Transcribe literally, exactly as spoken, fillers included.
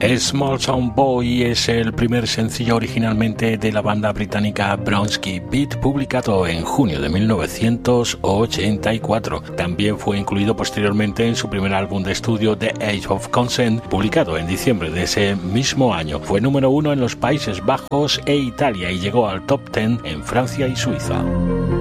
Small Town Boy es el primer sencillo originalmente de la banda británica Bronski Beat, publicado en junio de mil novecientos ochenta y cuatro. También fue incluido posteriormente en su primer álbum de estudio The Age of Consent, publicado en diciembre de ese mismo año. Fue número uno en los Países Bajos e Italia y llegó al top diez en Francia y Suiza.